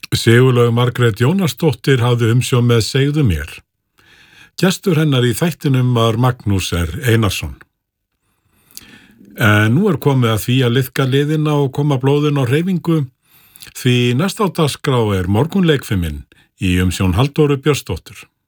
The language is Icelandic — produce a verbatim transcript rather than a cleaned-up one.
Sigurlaug Margrét Jónasdóttir hafði umsjón með Segðu mér. Gestur hennar í þættinum var Magnús R. Einarsson. En nú er komið að því að liðka liðina og koma blóðin á hreyfingu, því næst á dagskrá er morgunleikfiminn í umsjón Halldóru Björnsdóttur.